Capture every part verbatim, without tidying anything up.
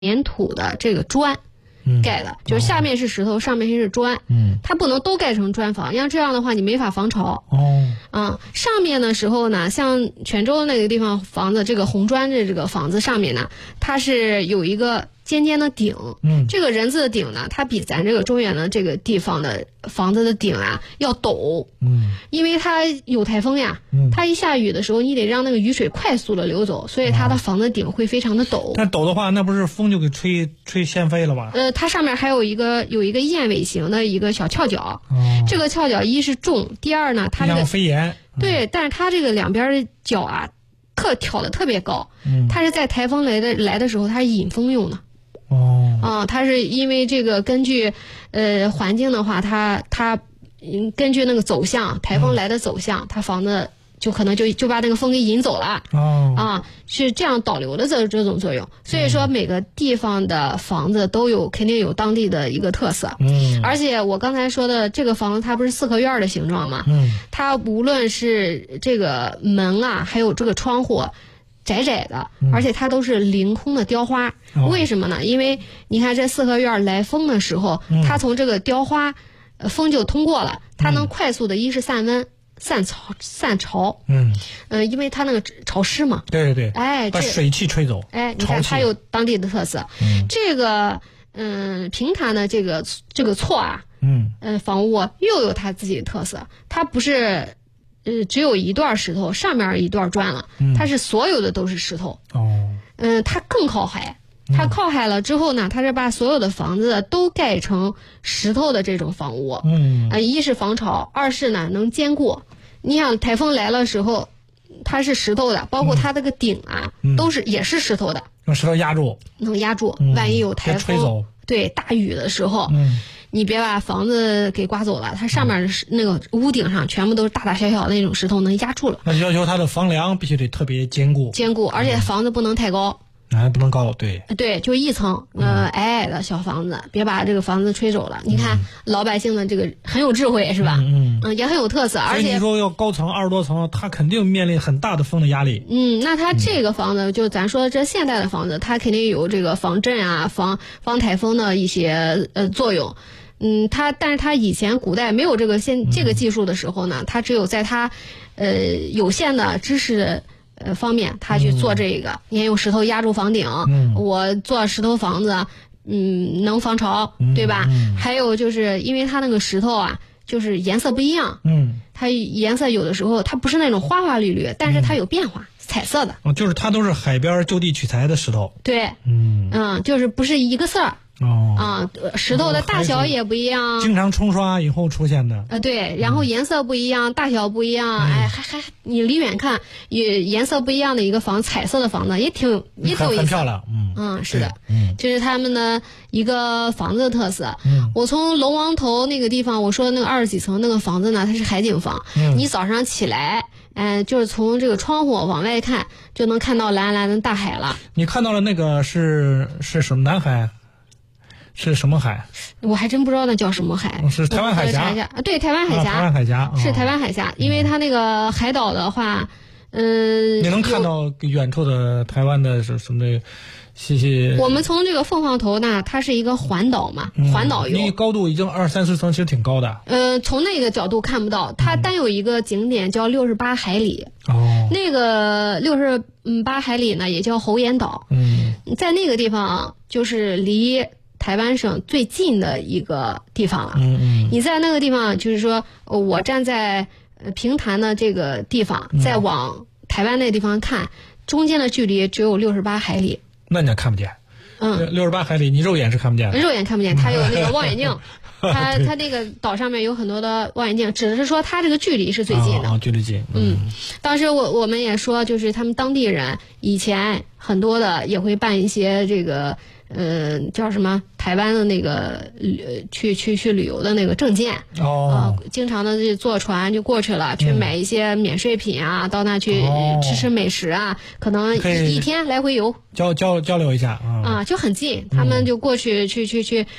粘土的这个砖盖的，就是下面是石头，上面是砖， 嗯， 它不能都盖成砖房，要这样的话你没法防潮。 哦， 啊，上面的时候呢，像泉州那个地方房子，这个红砖的这个房子上面呢，它是有一个尖尖的顶， 嗯， 这个人字的顶呢，它比咱这个中原的这个地方的房子的顶啊要陡， 嗯， 因为它有台风呀， 嗯， 它一下雨的时候，你得让那个雨水快速的流走，所以它的房子顶会非常的陡。 但陡的话，那不是风就给吹吹掀飞了吧？ 呃，它上面还有一个有一个燕尾形的一个小翘角， 哦， 这个翘角一是重，第二呢，它这个像飞檐， 对，但是它这个两边的角啊，特挑的特别高， 嗯， 它是在台风来的来的时候，它是引风用的。 哦， 啊，它是因为这个根据呃环境的话，它它嗯根据那个走向，台风来的走向，它房子就可能就就把那个风给引走了。 哦， 啊，是这样导流的这这种作用。所以说每个地方的房子都有肯定有当地的一个特色。 嗯， 而且我刚才说的这个房子，它不是四合院的形状吗？ 嗯， 它无论是这个门啊，还有这个窗户。窄窄的，而且它都是凌空的雕花， 哦， 为什么呢？因为你看这四合院来风的时候， 嗯， 它从这个雕花，呃，风就通过了，它能快速的一是散温、散潮、散潮， 嗯， 呃，因为它那个潮湿嘛， 对对对， 哎， 把水汽吹走， 哎，你看它有当地的特色， 嗯， 这个嗯平潭的这个这个错啊， 嗯， 呃，房屋又有它自己的特色，它不是。呃，只有一段石头，上面一段砖了， 嗯， 它是所有的都是石头。 哦， 嗯、呃，它更靠海，它靠海了之后呢，它是把所有的房子都盖成石头的这种房屋。 嗯， 呃，一是防潮，二是呢能坚固。你想台风来了时候，它是石头的，包括它这个顶啊， 嗯， 都是也是石头的， 用石头压住， 能压住。 嗯， 万一有台风吹走， 对大雨的时候， 嗯。 你别把房子给刮走了，它上面那个屋顶上全部都是大大小小的那种石头，能压住了。 那要求它的房梁必须得特别坚固， 坚固，而且房子不能太高， 哎，不能高，对， 对，就一层，呃，矮矮的小房子，别把这个房子吹走了。你看老百姓的这个很有智慧，是吧？ 嗯嗯，也很有特色，而且你说要高层二十多层，它肯定面临很大的风的压力。 嗯，那它这个房子，就咱说这现代的房子，它肯定有这个防震啊、防防台风的一些呃作用。嗯，它但是它以前古代没有这个现这个技术的时候呢，它只有在它，呃有限的知识呃方面，它去做这个。你看用石头压住房顶， 嗯， 我做石头房子，嗯，能防潮，对吧？ 嗯， 还有就是因为它那个石头啊，就是颜色不一样， 嗯， 它颜色有的时候它不是那种花花绿绿，但是它有变化，彩色的。 哦，就是它都是海边就地取材的石头。 对， 嗯嗯，就是不是一个色儿。 哦， 啊，石头的大小也不一样， 经常冲刷以后出现的。 呃，对，然后颜色不一样，大小不一样， 嗯、 哎，还还你离远看，也颜色不一样的一个房，彩色的房子也挺也挺有意思， 很漂亮，嗯嗯，是的， 嗯， 这是他们的一个房子的特色。 嗯， 我从龙王头那个地方，我说的那个二十几层那个房子呢，它是海景房， 嗯， 你早上起来，嗯、呃，就是从这个窗户往外看，就能看到蓝蓝的大海了。 你看到了那个是是什么南海？是什么海？ 我还真不知道那叫什么海。 是台湾海峡。 查一下啊，对，台湾海峡。 啊、台湾海峡、哦、 是台湾海峡，因为它那个海岛的话，嗯、呃， 你能看到远处的台湾的什什么的细细。 我们从这个凤凰头呢，它是一个环岛嘛， 嗯、 环岛游。 你高度已经二三十层，其实挺高的。 呃，从那个角度看不到，它单有一个景点叫六十八海里。 哦。 那个六十嗯八海里呢，也叫猴岩岛。 嗯。 在那个地方，就是离台湾省最近的一个地方了。 嗯嗯， 你在那个地方，就是说我站在平潭的这个地方， 嗯、 再往台湾那个地方看，中间的距离只有六十八海里。 那你也看不见。 嗯， 六十八海里，你肉眼是看不见的。 肉眼看不见，它有那个望远镜。它它那个岛上面有很多的望远镜，只是说它这个距离是最近的。 哦，距离近。 嗯，嗯当时我我们也说，就是他们当地人以前很多的也会办一些这个。呃，叫什么？台湾的那个旅去去去旅游的那个证件哦、 呃，经常的就坐船就过去了，去买一些免税品啊，嗯、到那去吃吃美食啊，哦、可能一天来回游， 交交交流一下啊， 啊，就很近，他们就过去、嗯、去去去。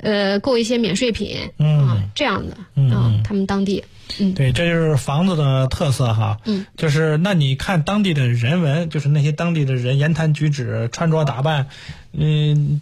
呃购一些免税品， 嗯、 啊，这样的， 嗯、 啊，他们当地。嗯， 对，这就是房子的特色哈。 嗯， 就是那你看当地的人文，就是那些当地的人言谈举止、穿着打扮，嗯。